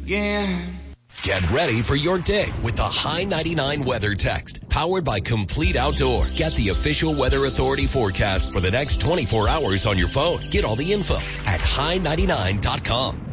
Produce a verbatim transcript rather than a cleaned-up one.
again. Get ready for your day with the High ninety-nine Weather Text, powered by Complete Outdoor. Get the official Weather Authority forecast for the next twenty-four hours on your phone. Get all the info at high ninety-nine dot com.